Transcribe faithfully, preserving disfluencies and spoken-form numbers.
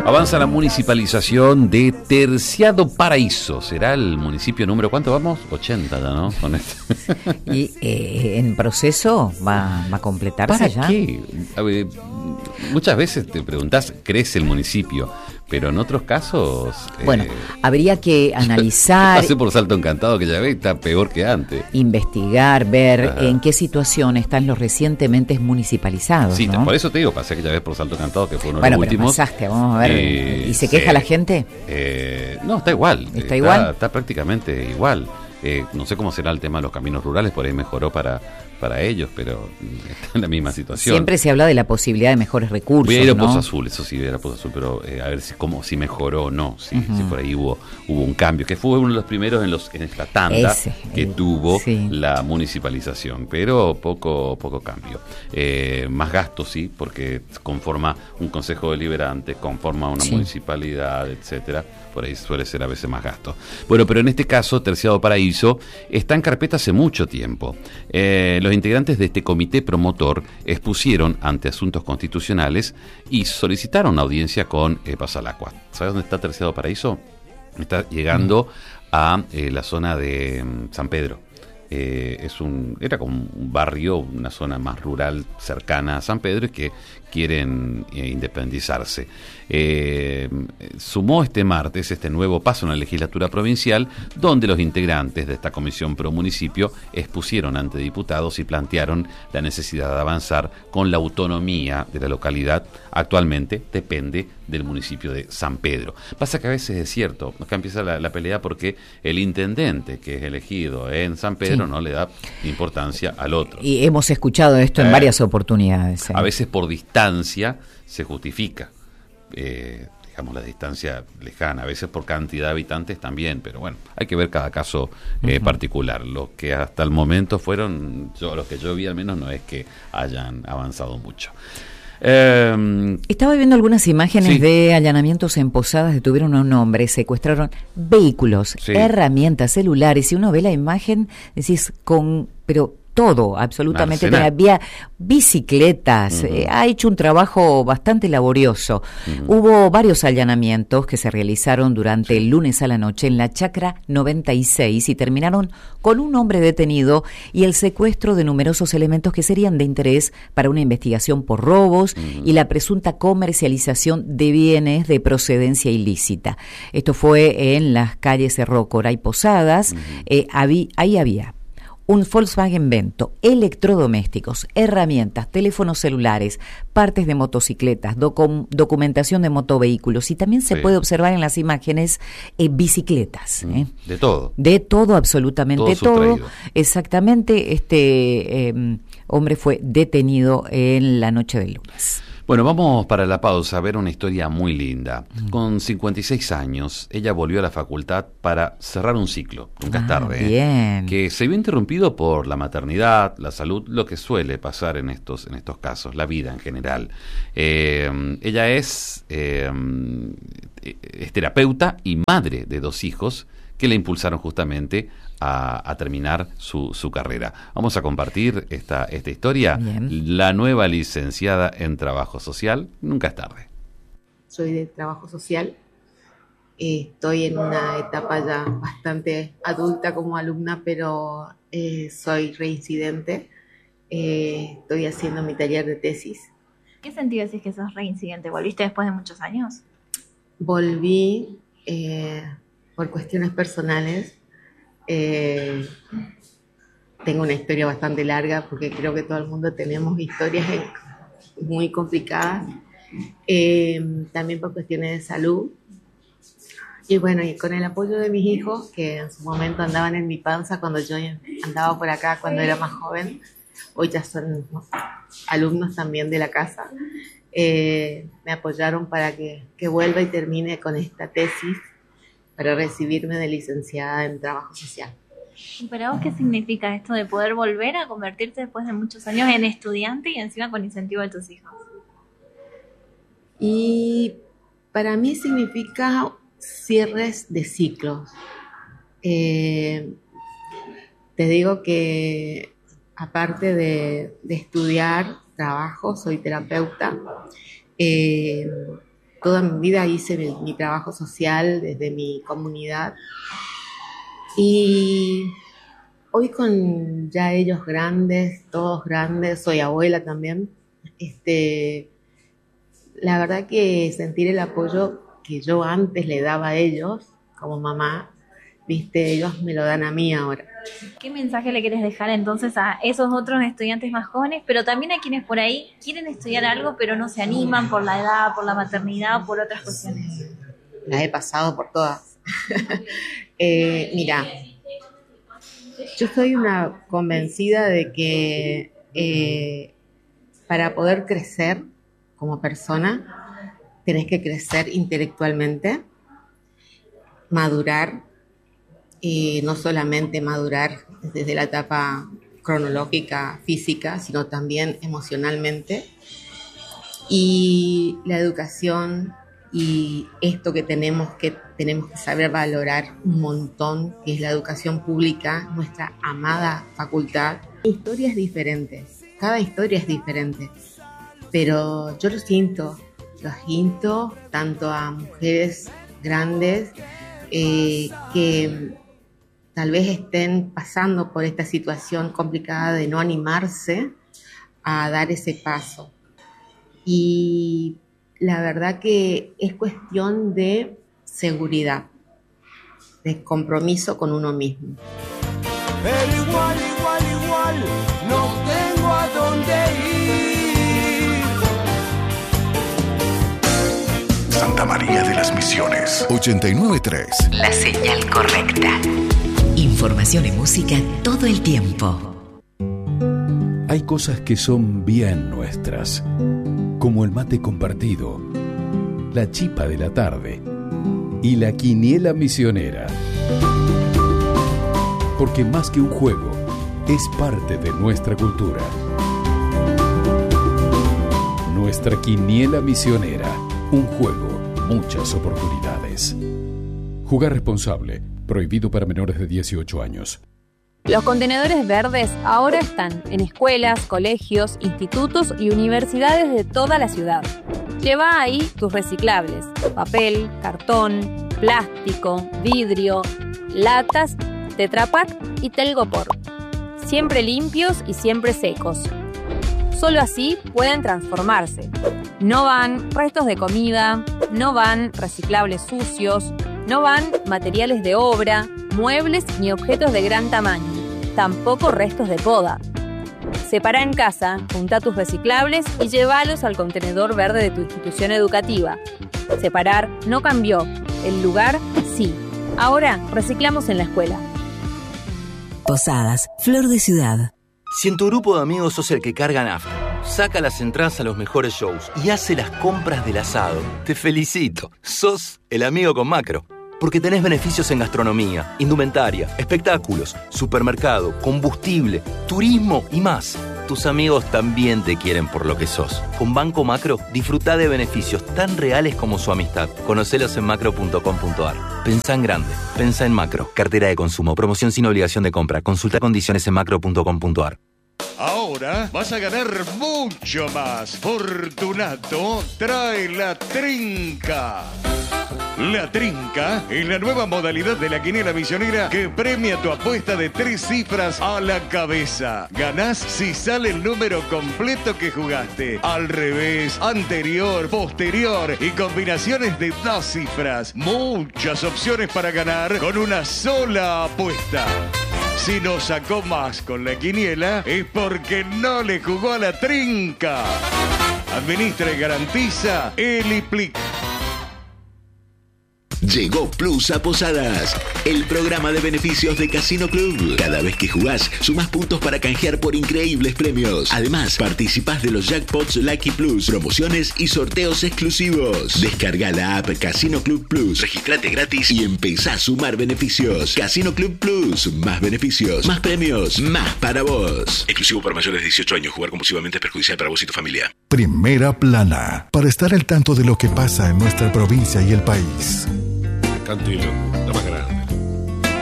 Avanza la municipalización de Terciado Paraíso. ¿Será el municipio número cuánto vamos? ochenta ya, ¿no? Con esto. ¿Y eh, en proceso va, va a completarse ¿Para ya? qué? A ver, muchas veces te preguntás, ¿crece el municipio? Pero en otros casos... Bueno, eh, habría que analizar... Pasé por Salto Encantado, que ya ve, está peor que antes. Investigar, ver Ajá. en qué situación están los recientemente municipalizados, Sí, ¿no? por eso te digo, pasé aquella vez por Salto Encantado, que fue uno de Bueno, los pero últimos. pasaste, vamos a ver. Eh, ¿Y se queja sí. la gente? Eh, no, está igual. ¿Está, está igual? Está prácticamente igual. Eh, no sé cómo será el tema de los caminos rurales, por ahí mejoró para, para ellos, pero está en la misma situación. Siempre se habla de la posibilidad de mejores recursos, Voy a ir a ¿no? Pozo Azul, eso sí, voy a ir a Pozo Azul, pero eh, a ver si, cómo, si mejoró o no, si, Uh-huh. si por ahí hubo, hubo un cambio, que fue uno de los primeros en, los, en esta tanda Ese, que el, tuvo sí. la municipalización, pero poco, poco cambio. Eh, más gasto, sí, porque conforma un consejo deliberante, conforma una Sí. municipalidad, etcétera. Por ahí suele ser a veces más gasto. Bueno, pero en este caso, Terciado Paraíso está en carpeta hace mucho tiempo. Eh, los integrantes de este comité promotor expusieron ante asuntos constitucionales y solicitaron audiencia con eh, Pasalacua. ¿Sabes dónde está Terciado Paraíso? Está llegando a eh, la zona de mm, San Pedro. Eh, es un era como un barrio, una zona más rural cercana a San Pedro y que quieren eh, independizarse. Eh, sumó este martes este nuevo paso en la legislatura provincial, donde los integrantes de esta comisión pro municipio expusieron ante diputados y plantearon la necesidad de avanzar con la autonomía de la localidad. Actualmente depende del municipio de San Pedro. Pasa que a veces es cierto, acá empieza la, la pelea porque el intendente que es elegido en San Pedro sí. no le da importancia al otro. Y hemos escuchado esto en eh, varias oportunidades. ¿eh? A veces por distancia se justifica. Eh, digamos la distancia lejana, a veces por cantidad de habitantes también, pero bueno, hay que ver cada caso eh, uh-huh. particular. Los que hasta el momento fueron, yo los que yo vi al menos no es que hayan avanzado mucho. Eh, Estaba viendo algunas imágenes sí. de allanamientos en Posadas, detuvieron a un hombre, secuestraron vehículos, sí. herramientas, celulares, y uno ve la imagen, decís, con, pero todo, absolutamente, había bicicletas, uh-huh. eh, ha hecho un trabajo bastante laborioso. Uh-huh. Hubo varios allanamientos que se realizaron durante sí. el lunes a la noche en la Chacra noventa y seis y terminaron con un hombre detenido y el secuestro de numerosos elementos que serían de interés para una investigación por robos uh-huh. y la presunta comercialización de bienes de procedencia ilícita. Esto fue en las calles Cerrócora y Posadas. Uh-huh. eh, habí, ahí había un Volkswagen Vento, electrodomésticos, herramientas, teléfonos celulares, partes de motocicletas, docu- documentación de motovehículos y también se sí. puede observar en las imágenes eh, bicicletas. ¿eh? De todo. De todo, absolutamente todo. todo. Exactamente, este eh, hombre fue detenido en la noche del lunes. Bueno, vamos para la pausa a ver una historia muy linda. Mm. Con cincuenta y seis años, ella volvió a la facultad para cerrar un ciclo, nunca es tarde, ah, bien. ¿eh? Que se vio interrumpido por la maternidad, la salud, lo que suele pasar en estos, en estos casos, la vida en general. Eh, ella es, eh, es terapeuta y madre de dos hijos que le impulsaron justamente a, a terminar su, su carrera. Vamos a compartir esta, esta historia. Bien. La nueva licenciada en Trabajo Social, nunca es tarde. Soy de Trabajo Social. Eh, estoy en una etapa ya bastante adulta como alumna, pero eh, soy reincidente. Eh, estoy haciendo mi taller de tesis. ¿Qué sentido decís que sos reincidente? ¿Volviste después de muchos años? Volví eh, por cuestiones personales. Eh, tengo una historia bastante larga porque creo que todo el mundo tenemos historias muy complicadas, eh, también por cuestiones de salud y bueno, y con el apoyo de mis hijos que en su momento andaban en mi panza cuando yo andaba por acá cuando era más joven, hoy ya son alumnos también de la casa, eh, me apoyaron para que, que vuelva y termine con esta tesis para recibirme de licenciada en Trabajo Social. ¿Para vos qué significa esto de poder volver a convertirte después de muchos años en estudiante y encima con incentivo de tus hijos? Y para mí significa cierres de ciclos. Eh, te digo que aparte de, de estudiar, trabajo, soy terapeuta. Eh, toda mi vida hice mi, mi trabajo social desde mi comunidad. Y hoy con ya ellos grandes, todos grandes, soy abuela también, este, la verdad que sentir el apoyo que yo antes le daba a ellos como mamá, viste, ellos me lo dan a mí ahora. ¿Qué mensaje le quieres dejar entonces a esos otros estudiantes más jóvenes, pero también a quienes por ahí quieren estudiar algo pero no se animan por la edad, por la maternidad o por otras cuestiones? Las he pasado por todas. eh, mira, yo soy una convencida de que eh, para poder crecer como persona tenés que crecer intelectualmente, madurar. Y no solamente madurar desde la etapa cronológica, física, sino también emocionalmente. Y la educación y esto que tenemos que, tenemos que saber valorar un montón, que es la educación pública, nuestra amada facultad. Historias diferentes, cada historia es diferente, pero yo lo siento, lo siento tanto a mujeres grandes eh, que tal vez estén pasando por esta situación complicada de no animarse a dar ese paso. Y la verdad que es cuestión de seguridad, de compromiso con uno mismo. Pero igual, igual, igual, no tengo a dónde ir. Santa María de las Misiones, ochenta y nueve punto tres. La señal correcta. Información y música todo el tiempo. Hay cosas que son bien nuestras, como el mate compartido, la chipa de la tarde y la quiniela misionera. Porque más que un juego, es parte de nuestra cultura. Nuestra quiniela misionera, un juego, muchas oportunidades. Jugar responsable. Prohibido para menores de dieciocho años. Los contenedores verdes ahora están en escuelas, colegios, institutos y universidades de toda la ciudad. Lleva ahí tus reciclables: papel, cartón, plástico, vidrio, latas, Tetra Pak y Telgopor. Siempre limpios y siempre secos. Solo así pueden transformarse. No van restos de comida, no van reciclables sucios, no van materiales de obra, muebles ni objetos de gran tamaño, tampoco restos de poda. Separa en casa, junta tus reciclables y llévalos al contenedor verde de tu institución educativa. Separar no cambió, el lugar sí. Ahora reciclamos en la escuela. Posadas, Flor de Ciudad. Si en tu grupo de amigos sos el que carga nafta, saca las entradas a los mejores shows y hace las compras del asado, te felicito. Sos el amigo con Macro. Porque tenés beneficios en gastronomía, indumentaria, espectáculos, supermercado, combustible, turismo y más. Tus amigos también te quieren por lo que sos. Con Banco Macro, disfrutá de beneficios tan reales como su amistad. Conocelos en macro punto com punto a r. Pensá en grande. Pensá en Macro. Cartera de consumo. Promoción sin obligación de compra. Consulta condiciones en macro punto com punto a r. Ahora vas a ganar mucho más. Fortunato trae la trinca. La trinca es la nueva modalidad de la quiniela misionera que premia tu apuesta de tres cifras a la cabeza. Ganás si sale el número completo que jugaste. Al revés, anterior, posterior y combinaciones de dos cifras. Muchas opciones para ganar con una sola apuesta. Si no sacó más con la quiniela es porque no le jugó a la trinca. Administra y garantiza Eliplic. Llegó Plus a Posadas, el programa de beneficios de Casino Club. Cada vez que jugás, sumás puntos para canjear por increíbles premios. Además, participás de los jackpots Lucky Plus, promociones y sorteos exclusivos. Descarga la app Casino Club Plus, registrate gratis y empezá a sumar beneficios. Casino Club Plus, más beneficios, más premios, más para vos. Exclusivo para mayores de dieciocho años. Jugar compulsivamente es perjudicial para vos y tu familia. Primera Plana, para estar al tanto de lo que pasa en nuestra provincia y el país. Cantilo, la más grande.